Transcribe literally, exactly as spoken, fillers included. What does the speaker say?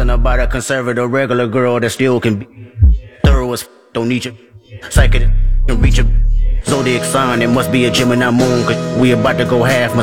Something about a conservative regular girl that still can be thorough as f, don't need you. Psychic can reach a zodiac sign, it must be a Gemini moon, cause we about to go half.